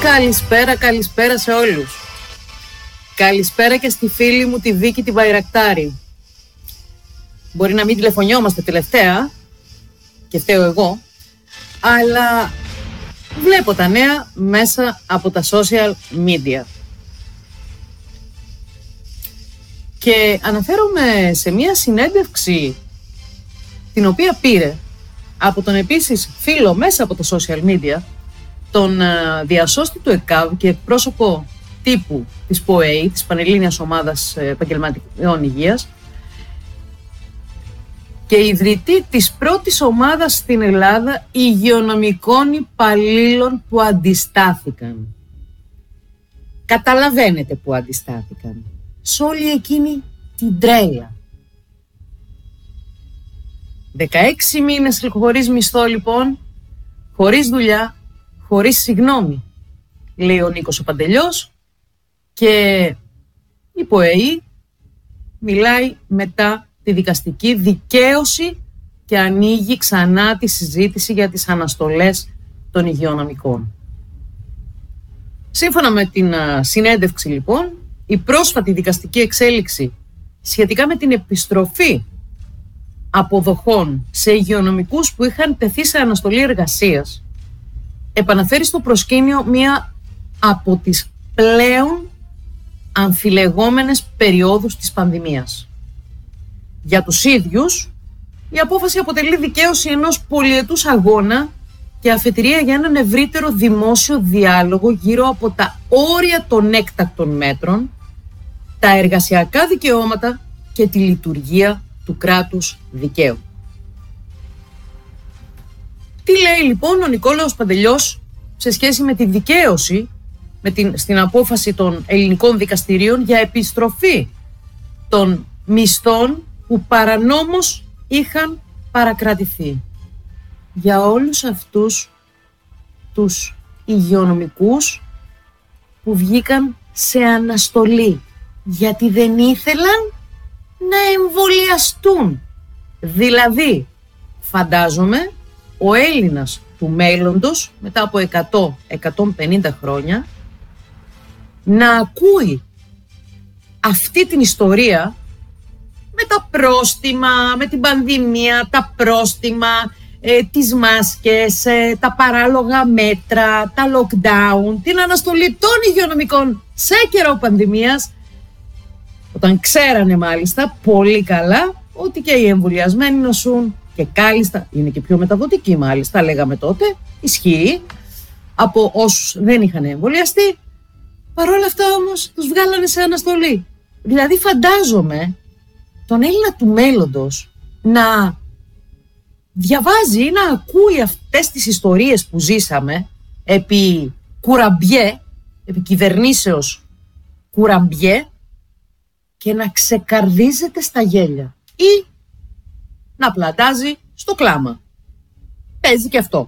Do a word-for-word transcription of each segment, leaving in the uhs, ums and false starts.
Καλησπέρα, καλησπέρα σε όλους. Καλησπέρα και στη φίλη μου τη Βίκη τη Βαϊρακτάρη. Μπορεί να μην τηλεφωνιόμαστε τελευταία και φταίω εγώ, αλλά βλέπω τα νέα μέσα από τα social media. Και αναφέρομαι σε μια συνέντευξη την οποία πήρε από τον επίσης φίλο μέσα από τα social media, τον διασώστη του ΕΚΑΒ και εκπρόσωπο τύπου της ΠΟΕΗ, της Πανελλήνιας Ομάδας Επαγγελματικών Υγείας, και ιδρυτή της πρώτης ομάδας στην Ελλάδα υγειονομικών υπαλλήλων που αντιστάθηκαν. Καταλαβαίνετε που αντιστάθηκαν. Σ' όλη εκείνη την τρέλα. δεκαέξι μήνες χωρίς μισθό λοιπόν, χωρίς δουλειά, χωρίς συγγνώμη, λέει ο Νίκος ο Παντελιός, και η ΠΟΕΗ μιλάει μετά τη δικαστική δικαίωση και ανοίγει ξανά τη συζήτηση για τις αναστολές των υγειονομικών. Σύμφωνα με την συνέντευξη λοιπόν, η πρόσφατη δικαστική εξέλιξη σχετικά με την επιστροφή αποδοχών σε υγειονομικούς που είχαν τεθεί σε αναστολή εργασίας επαναφέρει στο προσκήνιο μία από τις πλέον αμφιλεγόμενες περιόδους της πανδημίας. Για τους ίδιους, η απόφαση αποτελεί δικαίωση ενός πολυετούς αγώνα και αφετηρία για έναν ευρύτερο δημόσιο διάλογο γύρω από τα όρια των έκτακτων μέτρων, τα εργασιακά δικαιώματα και τη λειτουργία του κράτους δικαίου. Τι λέει λοιπόν ο Νικόλαος Παντελιός σε σχέση με τη δικαίωση με την, στην απόφαση των ελληνικών δικαστηρίων για επιστροφή των μισθών που παρανόμως είχαν παρακρατηθεί? Για όλους αυτούς τους υγειονομικούς που βγήκαν σε αναστολή γιατί δεν ήθελαν να εμβολιαστούν. Δηλαδή, φαντάζομαι, ο Έλληνας του μέλλοντος μετά από εκατό με εκατόν πενήντα χρόνια να ακούει αυτή την ιστορία με τα πρόστιμα, με την πανδημία, τα πρόστιμα, ε, τις μάσκες, ε, τα παράλογα μέτρα, τα lockdown, την αναστολή των υγειονομικών σε καιρό πανδημίας, όταν ξέρανε μάλιστα πολύ καλά ότι και οι εμβολιασμένοι νοσούν και κάλλιστα, είναι και πιο μεταδοτικοί μάλιστα, λέγαμε τότε, ισχύει, από όσους δεν είχαν εμβολιαστεί. Παρ' όλα αυτά όμως τους βγάλανε σε αναστολή. Δηλαδή φαντάζομαι τον Έλληνα του μέλλοντος να διαβάζει ή να ακούει αυτές τις ιστορίες που ζήσαμε επί κουραμπιέ, επί κυβερνήσεως κουραμπιέ, και να ξεκαρδίζεται στα γέλια ή να πλατάζει στο κλάμα. Παίζει και αυτό.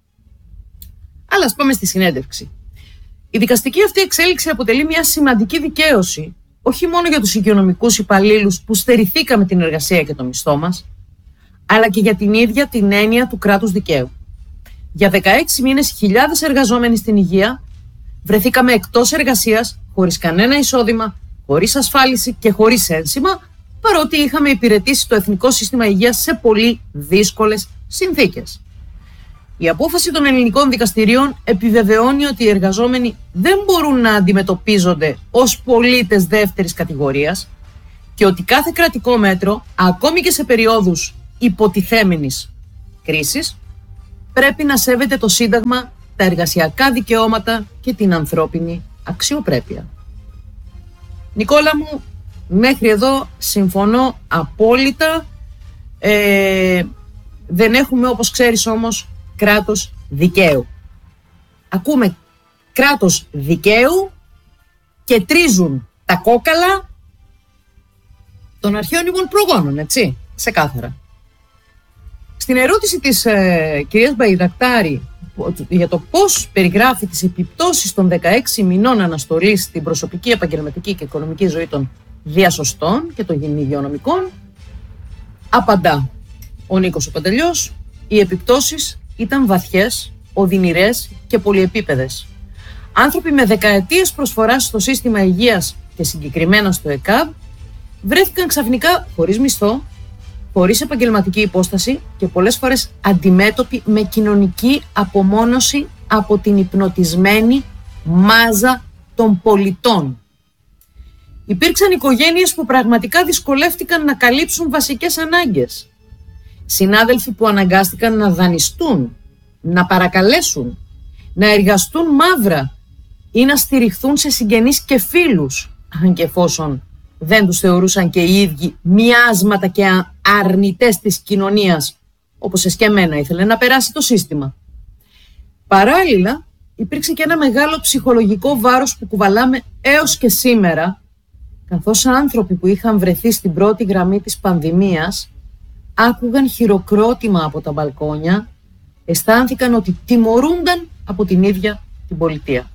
Αλλά ας πάμε στη συνέντευξη. Η δικαστική αυτή εξέλιξη αποτελεί μια σημαντική δικαίωση, όχι μόνο για τους υγειονομικούς υπαλλήλους που στερηθήκαμε την εργασία και το μισθό μας, αλλά και για την ίδια την έννοια του κράτους δικαίου. Για δεκαέξι μήνες χιλιάδες εργαζόμενοι στην υγεία βρεθήκαμε εκτός εργασίας, χωρίς κανένα εισόδημα, χωρίς ασφάλιση και χωρίς ένσημα, παρότι είχαμε υπηρετήσει το Εθνικό Σύστημα Υγείας σε πολύ δύσκολες συνθήκες. Η απόφαση των ελληνικών δικαστηρίων επιβεβαιώνει ότι οι εργαζόμενοι δεν μπορούν να αντιμετωπίζονται ως πολίτες δεύτερης κατηγορίας και ότι κάθε κρατικό μέτρο, ακόμη και σε περιόδους υποτιθέμενης κρίσης, πρέπει να σέβεται το Σύνταγμα, τα εργασιακά δικαιώματα και την ανθρώπινη αξιοπρέπεια. Νικόλα μου, μέχρι εδώ συμφωνώ απόλυτα. Ε, δεν έχουμε, όπως ξέρεις όμως, κράτος δικαίου. Ακούμε κράτος δικαίου και τρίζουν τα κόκαλα των αρχαίων ημών προγόνων, έτσι, ξεκάθαρα. Στην ερώτηση της ε, κυρίας Βαϊρακτάρη για το πώς περιγράφει τις επιπτώσεις των δεκαέξι μηνών αναστολής στην προσωπική, επαγγελματική και οικονομική ζωή των διασωστών και των υγειονομικών, απαντά ο Νίκος ο Παντελιός: οι επιπτώσεις ήταν βαθιές, οδυνηρές και πολυεπίπεδες. Άνθρωποι με δεκαετίες προσφοράς στο σύστημα υγείας και συγκεκριμένα στο ΕΚΑΒ βρέθηκαν ξαφνικά χωρίς μισθό, χωρίς επαγγελματική υπόσταση και πολλές φορές αντιμέτωποι με κοινωνική απομόνωση από την υπνοτισμένη μάζα των πολιτών. Υπήρξαν οικογένειες που πραγματικά δυσκολεύτηκαν να καλύψουν βασικές ανάγκες. Συνάδελφοι που αναγκάστηκαν να δανειστούν, να παρακαλέσουν, να εργαστούν μαύρα ή να στηριχθούν σε συγγενείς και φίλους, αν και εφόσον δεν τους θεωρούσαν και οι ίδιοι μοιάσματα και αρνητές της κοινωνίας, όπως εσκεμμένα ήθελε να περάσει το σύστημα. Παράλληλα, υπήρξε και ένα μεγάλο ψυχολογικό βάρος που κουβαλάμε έως και σήμερα, καθώς άνθρωποι που είχαν βρεθεί στην πρώτη γραμμή της πανδημίας άκουγαν χειροκρότημα από τα μπαλκόνια, αισθάνθηκαν ότι τιμωρούνταν από την ίδια την πολιτεία.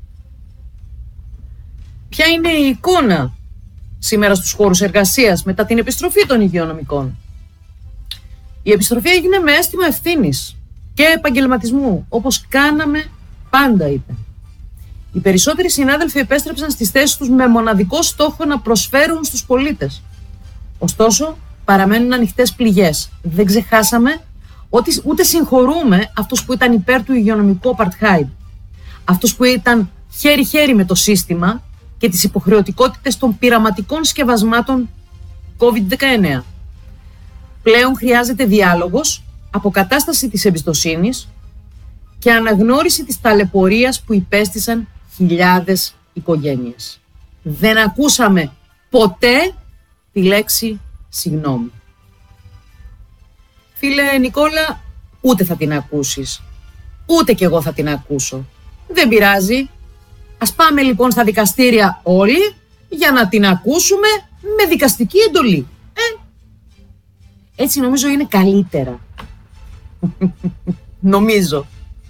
Ποια είναι η εικόνα σήμερα στους χώρους εργασίας μετά την επιστροφή των υγειονομικών? Η επιστροφή έγινε με αίσθημα ευθύνης και επαγγελματισμού, όπως κάναμε πάντα, είπε. Οι περισσότεροι συνάδελφοι επέστρεψαν στις θέσεις τους με μοναδικό στόχο να προσφέρουν στους πολίτες. Ωστόσο, παραμένουν ανοιχτές πληγές. Δεν ξεχάσαμε ότι ούτε συγχωρούμε αυτούς που ήταν υπέρ του υγειονομικού apartheid, αυτούς που ήταν χέρι-χέρι με το σύστημα και τις υποχρεωτικότητες των πειραματικών σκευασμάτων κόβιντ δεκαεννέα. Πλέον χρειάζεται διάλογος, αποκατάσταση της εμπιστοσύνης και αναγνώριση της ταλαιπωρίας που υπέστησαν χιλιάδες οικογένειες. Δεν ακούσαμε ποτέ τη λέξη συγγνώμη. Φίλε Νικόλα, ούτε θα την ακούσεις, ούτε κι εγώ θα την ακούσω. Δεν πειράζει. Ας πάμε λοιπόν στα δικαστήρια όλοι για να την ακούσουμε με δικαστική εντολή. Ε? Έτσι νομίζω είναι καλύτερα. Νομίζω.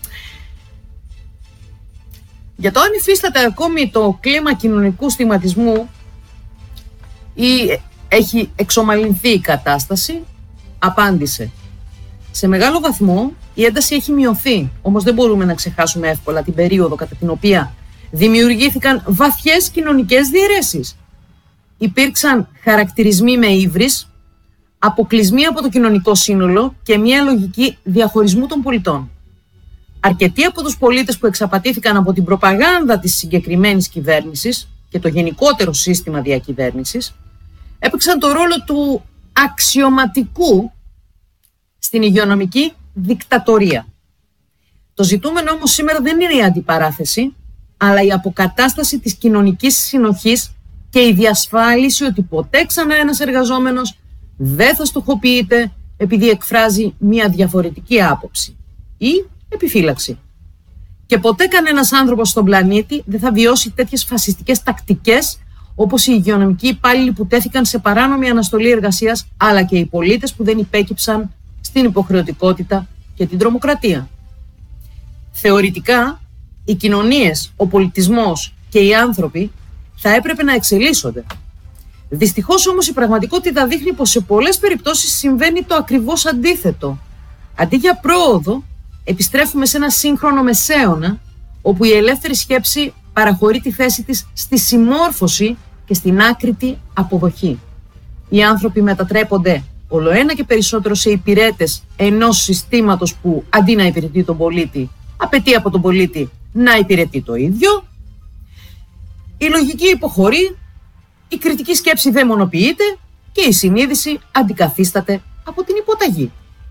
Για το αν υφίσταται ακόμη το κλίμα κοινωνικού στιγματισμού ή έχει εξομαλυνθεί η κατάσταση, απάντησε. Σε μεγάλο βαθμό η ένταση έχει μειωθεί, όμως δεν μπορούμε να ξεχάσουμε εύκολα την περίοδο κατά την οποία δημιουργήθηκαν βαθιές κοινωνικές διαιρέσεις. Υπήρξαν χαρακτηρισμοί με ύβρις, αποκλεισμοί από το κοινωνικό σύνολο και μια λογική διαχωρισμού των πολιτών. Αρκετοί από τους πολίτες που εξαπατήθηκαν από την προπαγάνδα της συγκεκριμένης κυβέρνησης και το γενικότερο σύστημα διακυβέρνησης έπαιξαν το ρόλο του αξιωματικού στην υγειονομική δικτατορία. Το ζητούμενο όμως σήμερα δεν είναι η αντιπαράθεση, αλλά η αποκατάσταση της κοινωνικής συνοχής και η διασφάλιση ότι ποτέ ξανά ένας εργαζόμενος δεν θα στοχοποιείται επειδή εκφράζει μια διαφορετική άποψη ή επιφύλαξη. Και ποτέ κανένας άνθρωπος στον πλανήτη δεν θα βιώσει τέτοιες φασιστικές τακτικές όπως οι υγειονομικοί υπάλληλοι που τέθηκαν σε παράνομη αναστολή εργασίας, αλλά και οι πολίτες που δεν υπέκυψαν στην υποχρεωτικότητα και την τρομοκρατία. Θεωρητικά, οι κοινωνίες, ο πολιτισμός και οι άνθρωποι θα έπρεπε να εξελίσσονται. Δυστυχώς όμως η πραγματικότητα δείχνει πως σε πολλές περιπτώσεις συμβαίνει το ακριβώς αντίθετο. Αντί για πρόοδο, επιστρέφουμε σε ένα σύγχρονο μεσαίωνα, όπου η ελεύθερη σκέψη παραχωρεί τη θέση της στη συμμόρφωση και στην άκριτη αποδοχή. Οι άνθρωποι μετατρέπονται ολοένα και περισσότερο σε υπηρέτες ενός συστήματος που αντί να υπηρετεί τον πολίτη, απαιτεί από τον πολίτη να υπηρετεί το ίδιο. Η λογική υποχωρεί, η κριτική σκέψη δαιμονοποιείται και η συνείδηση αντικαθίσταται από την υποταγή.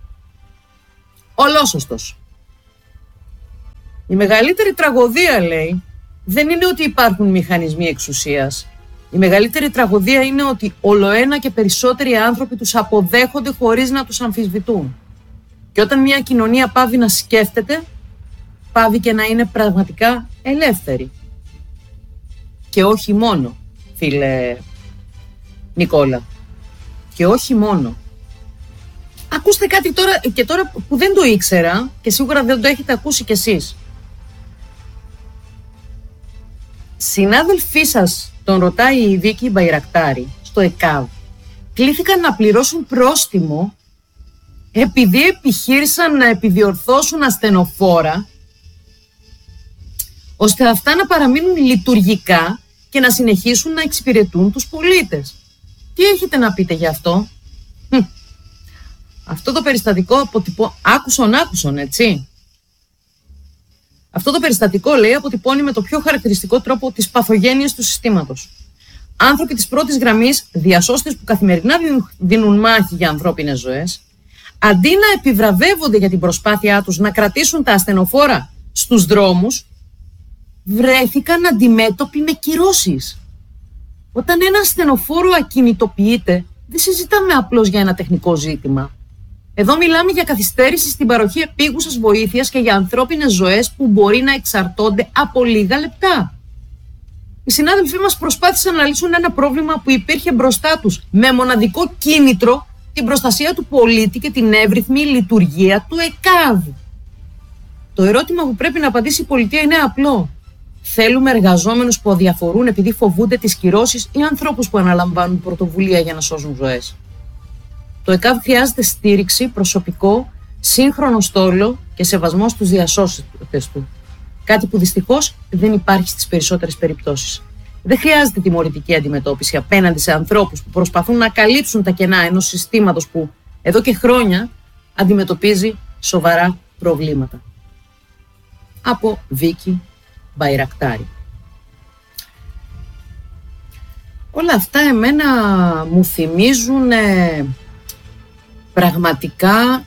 Ολόσωστος. Η μεγαλύτερη τραγωδία, λέει, δεν είναι ότι υπάρχουν μηχανισμοί εξουσίας. Η μεγαλύτερη τραγωδία είναι ότι ολοένα και περισσότεροι άνθρωποι τους αποδέχονται χωρίς να τους αμφισβητούν. Και όταν μια κοινωνία πάβει να σκέφτεται, πάβει και να είναι πραγματικά ελεύθερη. Και όχι μόνο, φίλε Νικόλα. Και όχι μόνο. Ακούστε κάτι τώρα και τώρα που δεν το ήξερα και σίγουρα δεν το έχετε ακούσει κι εσείς. Συνάδελφοί σας, τον ρωτάει η Βίκη Μπαϊρακτάρη στο ΕΚΑΒ, κλήθηκαν να πληρώσουν πρόστιμο επειδή επιχείρησαν να επιδιορθώσουν ασθενοφόρα ώστε αυτά να παραμείνουν λειτουργικά και να συνεχίσουν να εξυπηρετούν τους πολίτες. Τι έχετε να πείτε γι' αυτό? Αυτό το περιστατικό αποτυπώ... Άκουσον, άκουσον, έτσι. Αυτό το περιστατικό, λέει, αποτυπώνει με το πιο χαρακτηριστικό τρόπο τις παθογένειες του συστήματος. Άνθρωποι της πρώτης γραμμής, διασώστες που καθημερινά δίνουν μάχη για ανθρώπινες ζωές, αντί να επιβραβεύονται για την προσπάθειά τους να κρατήσουν τα ασθενοφόρα στους δρόμους, βρέθηκαν αντιμέτωποι με κυρώσεις. Όταν ένα ασθενοφόρο ακινητοποιείται, δεν συζητάμε απλώς για ένα τεχνικό ζήτημα. Εδώ μιλάμε για καθυστέρηση στην παροχή επίγουσας βοήθειας και για ανθρώπινες ζωές που μπορεί να εξαρτώνται από λίγα λεπτά. Οι συνάδελφοί μας προσπάθησαν να λύσουν ένα πρόβλημα που υπήρχε μπροστά τους με μοναδικό κίνητρο την προστασία του πολίτη και την εύρυθμη λειτουργία του ΕΚΑΒ. Το ερώτημα που πρέπει να απαντήσει η πολιτεία είναι απλό. Θέλουμε εργαζόμενους που αδιαφορούν επειδή φοβούνται τις κυρώσεις ή ανθρώπους που αναλαμβάνουν πρωτοβουλία για να σώζουν ζωές? Το ΕΚΑΒ χρειάζεται στήριξη, προσωπικό, σύγχρονο στόλο και σεβασμό στους διασώστες του. Κάτι που δυστυχώς δεν υπάρχει στις περισσότερες περιπτώσεις. Δεν χρειάζεται τιμωρητική αντιμετώπιση απέναντι σε ανθρώπους που προσπαθούν να καλύψουν τα κενά ενός συστήματος που εδώ και χρόνια αντιμετωπίζει σοβαρά προβλήματα. Από Βίκη Μπαϊρακτάρη. Όλα αυτά εμένα μου θυμίζουν ε, πραγματικά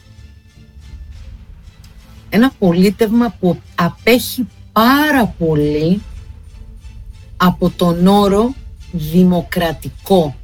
ένα πολίτευμα που απέχει πάρα πολύ από τον όρο δημοκρατικό.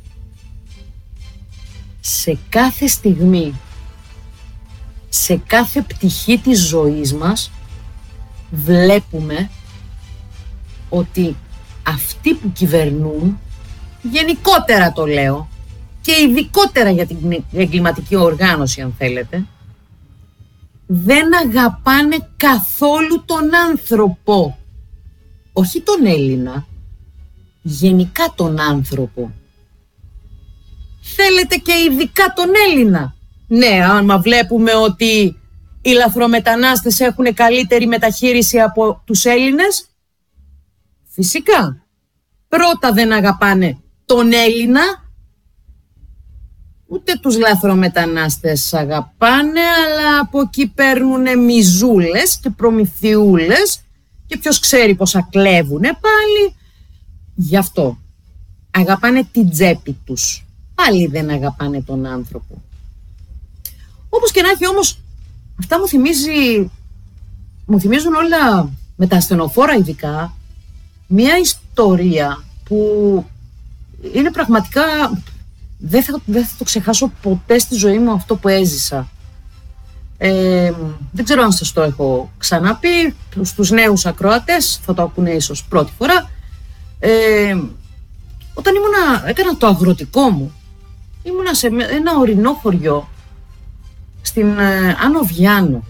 Σε κάθε στιγμή, σε κάθε πτυχή της ζωής μας, βλέπουμε ότι αυτοί που κυβερνούν, γενικότερα το λέω, και ειδικότερα για την εγκληματική οργάνωση αν θέλετε, δεν αγαπάνε καθόλου τον άνθρωπο. Όχι τον Έλληνα, γενικά τον άνθρωπο. Θέλετε και ειδικά τον Έλληνα. Ναι, άμα βλέπουμε ότι οι λαθρομετανάστες έχουν καλύτερη μεταχείριση από τους Έλληνες, φυσικά. Πρώτα δεν αγαπάνε τον Έλληνα, ούτε τους λαθρομετανάστες αγαπάνε, αλλά από εκεί παίρνουνε μιζούλες και προμηθειούλες και ποιος ξέρει πόσα κλέβουνε πάλι. Γι' αυτό αγαπάνε την τσέπη τους. Πάλι δεν αγαπάνε τον άνθρωπο. Όπως και να έχει όμως, αυτά μου θυμίζει, μου θυμίζουν όλα με τα ασθενοφόρα ειδικά, μια ιστορία που είναι πραγματικά, δεν θα, δεν θα το ξεχάσω ποτέ στη ζωή μου αυτό που έζησα. Ε, δεν ξέρω αν σας το έχω ξαναπεί, στους νέους ακροατές θα το ακούνε ίσως πρώτη φορά. Ε, όταν ήμουνα, έκανα το αγροτικό μου, ήμουνα σε ένα ορεινό χωριό στην ε, Άνω Βιάνο.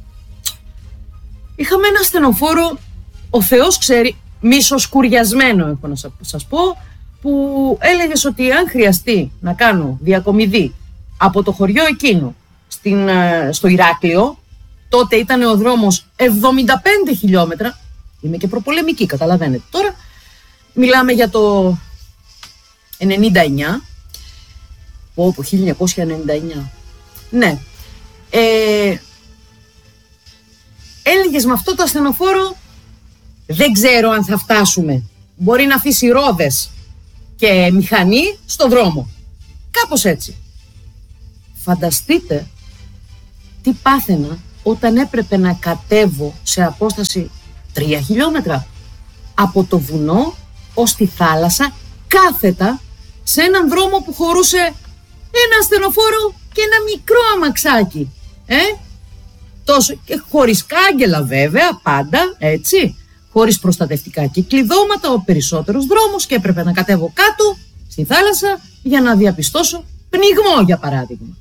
Είχαμε ένα ασθενοφόρο, ο Θεός ξέρει, μισοσκουριασμένο έχω να σας πω, που έλεγες ότι αν χρειαστεί να κάνω διακομιδή από το χωριό εκείνο στην, ε, στο Ηράκλειο, τότε ήταν ο δρόμος εβδομήντα πέντε χιλιόμετρα, είμαι και προπολεμική, καταλαβαίνετε τώρα, μιλάμε για το ενενήντα εννιά, όπου χίλια εννιακόσια ενενήντα εννιά, ναι, ε, έλεγες με αυτό το ασθενοφόρο δεν ξέρω αν θα φτάσουμε, μπορεί να αφήσει ρόδες και μηχανή στο δρόμο, κάπως έτσι. Φανταστείτε τι πάθαινα όταν έπρεπε να κατέβω σε απόσταση τρία χιλιόμετρα από το βουνό ως τη θάλασσα, κάθετα σε έναν δρόμο που χωρούσε ένα ασθενοφόρο και ένα μικρό αμαξάκι, ε? Τόσο, και χωρίς κάγκελα βέβαια, πάντα, έτσι, χωρίς προστατευτικά και κλειδώματα, ο περισσότερος δρόμος, και έπρεπε να κατέβω κάτω στη θάλασσα για να διαπιστώσω πνιγμό, για παράδειγμα.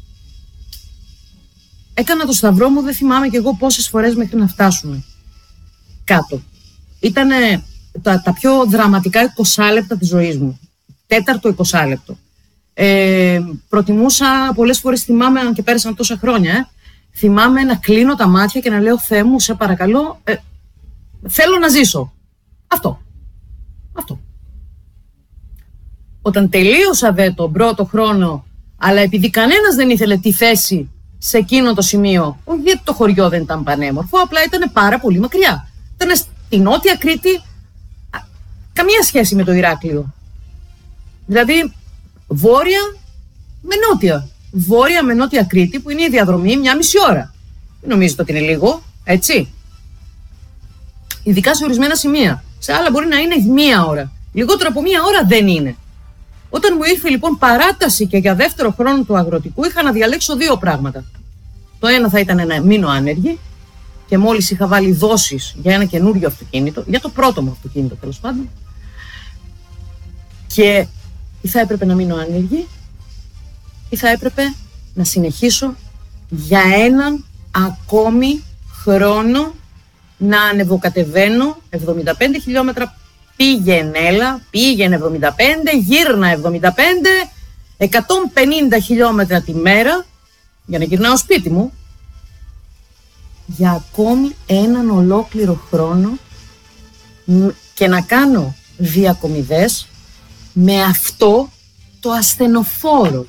Έκανα το σταυρό μου, δεν θυμάμαι κι εγώ πόσες φορές μέχρι να φτάσουμε κάτω. Ήτανε τα, τα πιο δραματικά είκοσι λεπτά της ζωής μου. Τέταρτο είκοσι λεπτό. Ε, προτιμούσα πολλές φορές, θυμάμαι, αν και πέρασαν τόσα χρόνια, ε, θυμάμαι να κλείνω τα μάτια και να λέω Θεέ μου, σε παρακαλώ, ε, θέλω να ζήσω. Αυτό. Αυτό. Όταν τελείωσα δε τον πρώτο χρόνο, αλλά επειδή κανένας δεν ήθελε τη θέση σε εκείνο το σημείο, όχι γιατί το χωριό δεν ήταν πανέμορφο, απλά ήταν πάρα πολύ μακριά. Ήταν στη Νότια Κρήτη, καμία σχέση με το Ηράκλειο. Δηλαδή, βόρεια με νότια. Βόρεια με νότια Κρήτη, που είναι η διαδρομή μια μισή ώρα. Δεν νομίζετε ότι είναι λίγο, έτσι. Ειδικά σε ορισμένα σημεία. Σε άλλα μπορεί να είναι μία ώρα. Λιγότερο από μία ώρα δεν είναι. Όταν μου ήρθε λοιπόν παράταση και για δεύτερο χρόνο του αγροτικού, είχα να διαλέξω δύο πράγματα. Το ένα θα ήταν να μείνω άνεργη και μόλις είχα βάλει δόσεις για ένα καινούριο αυτοκίνητο, για το πρώτο μου αυτοκίνητο τέλος πάντων, και ή θα έπρεπε να μείνω άνεργη ή θα έπρεπε να συνεχίσω για έναν ακόμη χρόνο να ανεβοκατεβαίνω εβδομήντα πέντε χιλιόμετρα. Πήγαινε, έλα, πήγαινε εβδομήντα πέντε, γύρνα εβδομήντα πέντε, εκατόν πενήντα χιλιόμετρα τη μέρα για να γυρνάω σπίτι μου για ακόμη έναν ολόκληρο χρόνο και να κάνω διακομιδές με αυτό το ασθενοφόρο.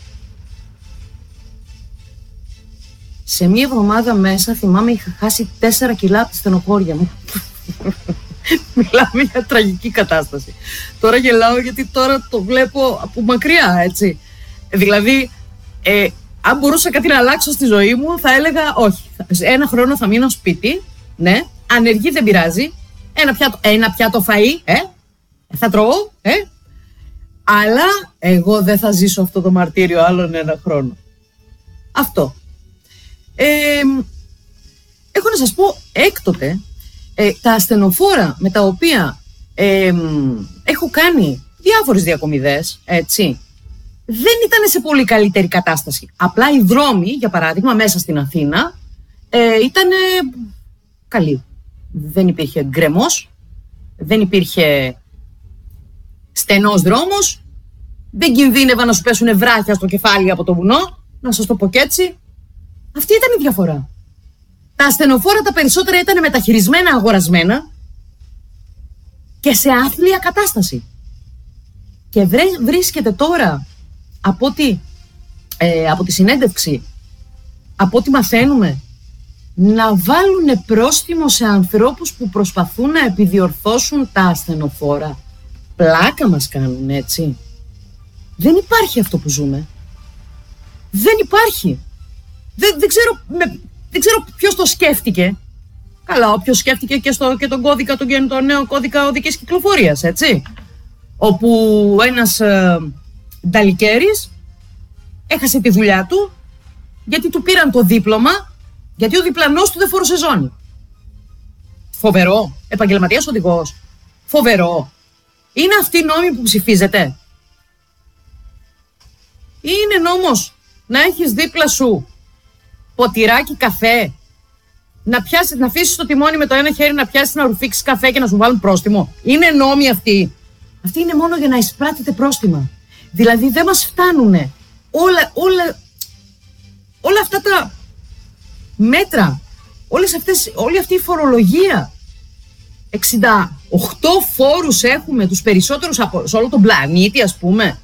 Σε μία εβδομάδα μέσα θυμάμαι είχα χάσει τέσσερα κιλά από τη στενοχώρια μου. Μιλάμε για τραγική κατάσταση. Τώρα γελάω γιατί τώρα το βλέπω από μακριά, έτσι. Δηλαδή, ε, αν μπορούσα κάτι να αλλάξω στη ζωή μου, θα έλεγα όχι. Σε ένα χρόνο θα μείνω σπίτι, ναι, ανεργή δεν πειράζει. Ένα πιάτο, ένα πιάτο φαΐ, ε, θα τρώω, ε. Αλλά εγώ δεν θα ζήσω αυτό το μαρτύριο άλλον ένα χρόνο. Αυτό. Ε, έχω να σας πω έκτοτε, Ε, τα ασθενοφόρα με τα οποία ε, έχω κάνει διάφορες διακομιδές, έτσι, δεν ήταν σε πολύ καλύτερη κατάσταση. Απλά οι δρόμοι, για παράδειγμα, μέσα στην Αθήνα, ε, ήταν καλοί. Δεν υπήρχε γκρεμός, δεν υπήρχε στενός δρόμος, δεν κινδύνευαν να σου πέσουν βράχια στο κεφάλι από το βουνό, να σας το πω κι έτσι. Αυτή ήταν η διαφορά. Τα ασθενοφόρα τα περισσότερα ήταν μεταχειρισμένα, αγορασμένα και σε άθλια κατάσταση. Και βρε, βρίσκεται τώρα από τη, ε, από τη συνέντευξη, από ό,τι μαθαίνουμε, να βάλουν πρόστιμο σε ανθρώπους που προσπαθούν να επιδιορθώσουν τα ασθενοφόρα. Πλάκα μας κάνουν, έτσι. Δεν υπάρχει αυτό που ζούμε. Δεν υπάρχει. Δεν, δεν ξέρω... Με, Δεν ξέρω ποιος το σκέφτηκε. Καλά, όποιος σκέφτηκε και, στο, και τον κώδικα, τον, τον νέο κώδικα οδικής κυκλοφορίας, έτσι. Όπου ένας ε, νταλικέρης έχασε τη δουλειά του γιατί του πήραν το δίπλωμα, γιατί ο διπλανός του δεν φορούσε ζώνη. Φοβερό. Επαγγελματίας οδηγός. Φοβερό. Είναι αυτή η νόμη που ψηφίζεται. Είναι νόμος να έχεις δίπλα σου ποτηράκι καφέ, να, πιάσεις, να αφήσεις το τιμόνι με το ένα χέρι, να πιάσεις να ρουφήξεις καφέ και να σου βάλουν πρόστιμο. Είναι νόμοι αυτοί. Αυτοί είναι μόνο για να εισπράττετε πρόστιμα. Δηλαδή δεν μας φτάνουνε όλα, όλα, όλα αυτά τα μέτρα, όλες αυτές, όλη αυτή η φορολογία. εξήντα οκτώ φόρους έχουμε, τους περισσότερους από, σε όλο τον πλανήτη, ας πούμε.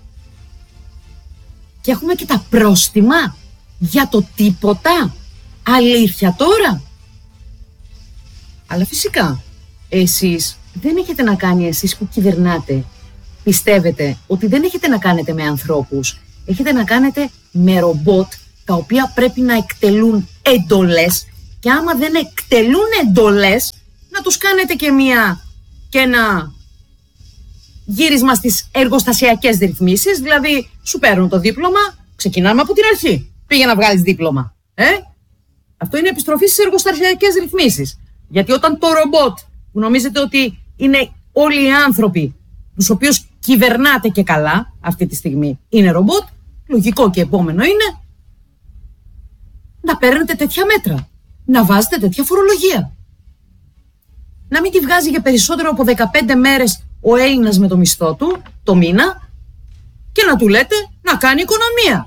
Και έχουμε και τα πρόστιμα για το τίποτα. Αλήθεια τώρα. Αλλά φυσικά εσείς δεν έχετε να κάνει, εσείς που κυβερνάτε, πιστεύετε ότι δεν έχετε να κάνετε με ανθρώπους. Έχετε να κάνετε με ρομπότ τα οποία πρέπει να εκτελούν εντολές, και άμα δεν εκτελούν εντολές, να τους κάνετε και, μια, και ένα γύρισμα στις εργοστασιακές ρυθμίσεις. Δηλαδή σου παίρνουν το δίπλωμα, ξεκινάμε από την αρχή. Πήγε να βγάλεις δίπλωμα. Ε? Αυτό είναι επιστροφή στις εργοστασιακές ρυθμίσεις. Γιατί όταν το ρομπότ, που νομίζετε ότι είναι όλοι οι άνθρωποι τους οποίους κυβερνάτε και καλά αυτή τη στιγμή, είναι ρομπότ, λογικό και επόμενο είναι να παίρνετε τέτοια μέτρα, να βάζετε τέτοια φορολογία. Να μην τη βγάζει για περισσότερο από δεκαπέντε μέρες ο Έλληνας με το μισθό του το μήνα και να του λέτε να κάνει οικονομία.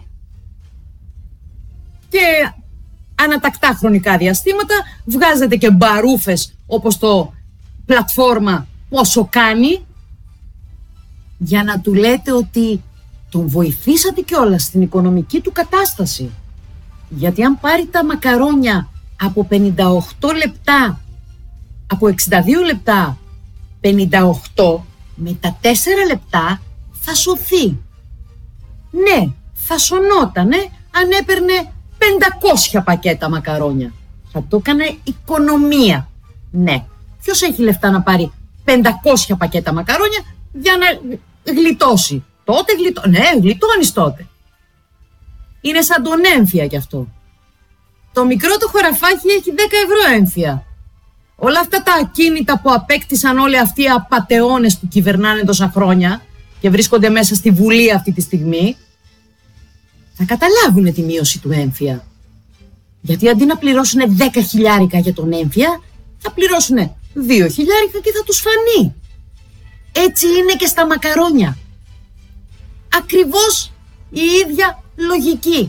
Και ανατακτά χρονικά διαστήματα βγάζετε και μπαρούφες όπως το πλατφόρμα πόσο κάνει, για να του λέτε ότι τον βοηθήσατε κιόλας στην οικονομική του κατάσταση. Γιατί αν πάρει τα μακαρόνια από πενήντα οκτώ λεπτά, από εξήντα δύο λεπτά, πενήντα οκτώ, με τα τέσσερα λεπτά θα σωθεί. Ναι, θα σωνότανε αν έπαιρνε πεντακόσια πακέτα μακαρόνια. Θα το έκανε οικονομία. Ναι, ποιος έχει λεφτά να πάρει πεντακόσια πακέτα μακαρόνια για να γλιτώσει? Τότε γλιτώ... Ναι, γλιτώνεις τότε. Είναι σαν τον έμφυα κι αυτό. Το μικρό το χωραφάκι έχει δέκα ευρώ έμφυα. Όλα αυτά τα ακίνητα που απέκτησαν όλοι αυτοί οι απατεώνες που κυβερνάνε τόσα χρόνια και βρίσκονται μέσα στη Βουλή αυτή τη στιγμή, θα καταλάβουν τη μείωση του έμφυα. Γιατί αντί να πληρώσουν δέκα χιλιάρικα για τον έμφυα, θα πληρώσουν δύο χιλιάρικα και θα τους φανεί. Έτσι είναι και στα μακαρόνια. Ακριβώς η ίδια λογική.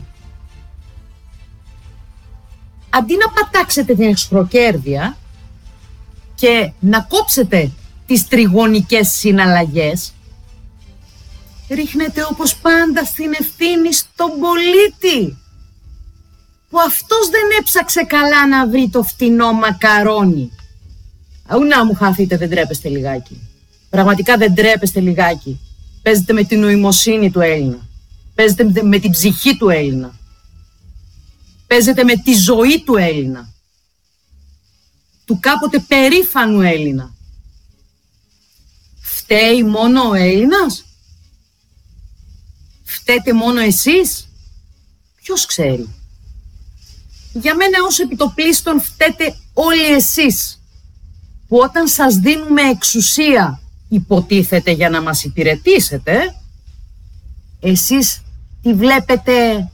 Αντί να πατάξετε την εξχροκέρδεια και να κόψετε τις τριγωνικές συναλλαγές, ρίχνετε όπως πάντα στην ευθύνη στον πολίτη, που αυτός δεν έψαξε καλά να βρει το φτηνό μακαρόνι. Αού να μου χαθείτε, δεν τρέπεστε λιγάκι? Πραγματικά δεν τρέπεστε λιγάκι? Παίζετε με την νοημοσύνη του Έλληνα. Παίζετε με την ψυχή του Έλληνα. Παίζετε με τη ζωή του Έλληνα. Του κάποτε περήφανου Έλληνα. Φταίει μόνο ο Έλληνας? Φταίτε μόνο εσείς? Ποιος ξέρει? Για μένα ως επιτοπλίστων φταίτε όλοι εσείς, που όταν σας δίνουμε εξουσία, υποτίθεται για να μας υπηρετήσετε, εσείς τη βλέπετε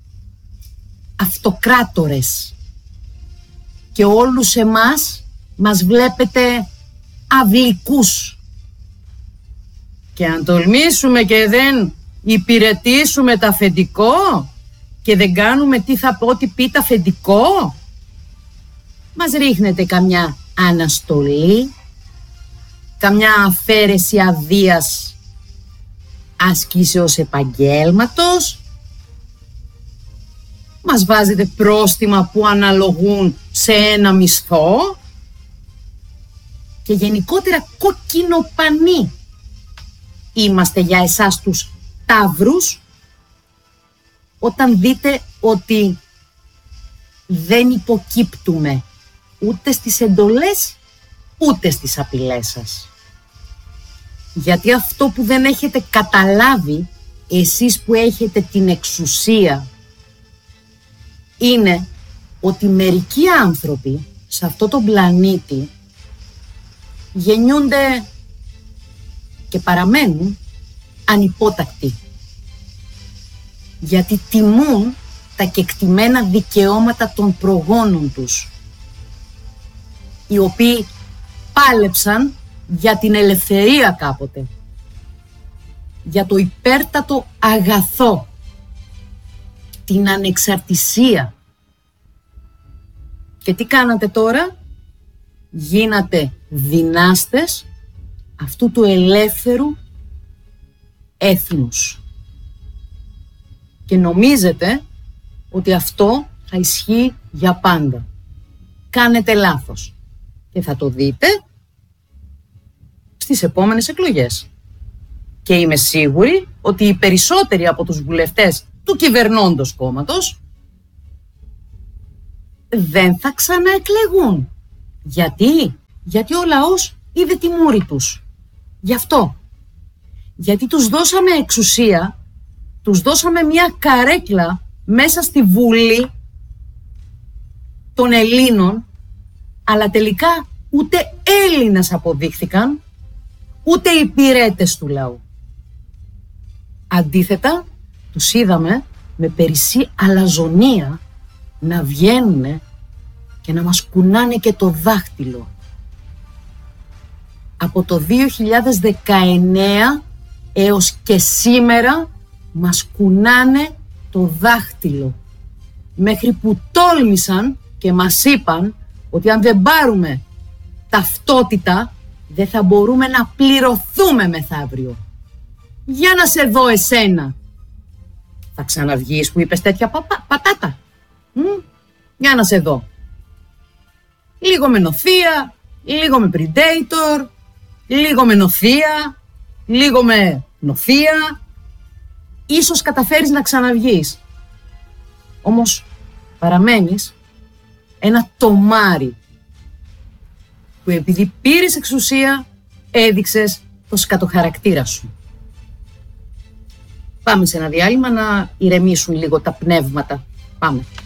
αυτοκράτορες και όλους εμάς μας βλέπετε αυλικούς. Και αν τολμήσουμε και δεν υπηρετήσουμε τα αφεντικό και δεν κάνουμε τι θα πω, τι πει τα αφεντικό, μας ρίχνετε καμιά αναστολή, καμιά αφαίρεση αδείας ασκήσεως επαγγέλματος, μας βάζετε πρόστιμα που αναλογούν σε ένα μισθό και γενικότερα κοκκινοπανοί είμαστε για εσάς τους ταύρους, όταν δείτε ότι δεν υποκύπτουμε ούτε στις εντολές ούτε στις απειλές σας. Γιατί αυτό που δεν έχετε καταλάβει εσείς που έχετε την εξουσία είναι ότι μερικοί άνθρωποι σε αυτό το πλανήτη γεννιούνται και παραμένουν ανυπότακτοι. Γιατί τιμούν τα κεκτημένα δικαιώματα των προγόνων τους, οι οποίοι πάλεψαν για την ελευθερία κάποτε, για το υπέρτατο αγαθό, την ανεξαρτησία. Και τι κάνατε τώρα? Γίνατε δυνάστες αυτού του ελεύθερου έθνους. Και νομίζετε ότι αυτό θα ισχύει για πάντα. Κάνετε λάθος. Και θα το δείτε στις επόμενες εκλογές. Και είμαι σίγουρη ότι οι περισσότεροι από τους βουλευτές του κυβερνώντος κόμματος δεν θα ξαναεκλεγούν. Γιατί? Γιατί ο λαός είδε τη μούρη τους. Γι' αυτό. Γιατί τους δώσαμε εξουσία, τους δώσαμε μια καρέκλα μέσα στη Βουλή των Ελλήνων, αλλά τελικά ούτε Έλληνας αποδείχθηκαν, ούτε υπηρέτες του λαού. Αντίθετα, τους είδαμε με περισσή αλαζονία να βγαίνουν και να μας κουνάνε και το δάχτυλο. Από το δύο χιλιάδες δεκαεννέα έως και σήμερα μας κουνάνε το δάχτυλο. Μέχρι που τόλμησαν και μας είπαν ότι αν δεν πάρουμε ταυτότητα δεν θα μπορούμε να πληρωθούμε μεθαύριο. Για να σε δω εσένα. Θα ξαναβγείς που είπες τέτοια παπα, πατάτα. Μ? Για να σε δω. Λίγο με νοθεία, λίγο με predator, λίγο με νοθεία, λίγο με νοθεία. Ίσως καταφέρεις να ξαναβγείς. Όμως παραμένεις ένα τομάρι που επειδή πήρες εξουσία έδειξες το σκατοχαρακτήρα σου. Πάμε σε ένα διάλειμμα να ηρεμήσουν λίγο τα πνεύματα. Πάμε.